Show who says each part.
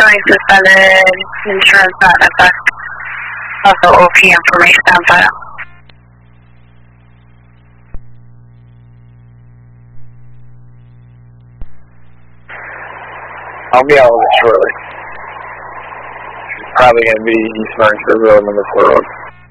Speaker 1: showing suspended insurance not in effect. Also OP information on file.
Speaker 2: I'll be out with it shortly. It's probably going to be East Martinsburg Road, number 4 road.